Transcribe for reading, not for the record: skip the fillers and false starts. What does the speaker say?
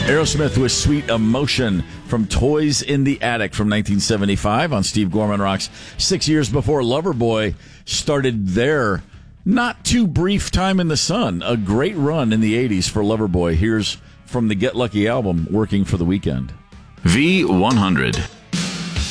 Aerosmith with Sweet Emotion from Toys in the Attic from 1975 on Steve Gorman Rocks. 6 years before Loverboy started their not too brief time in the sun. A great run in the 80s for Loverboy. Here's from the Get Lucky album, Working for the Weekend. V100.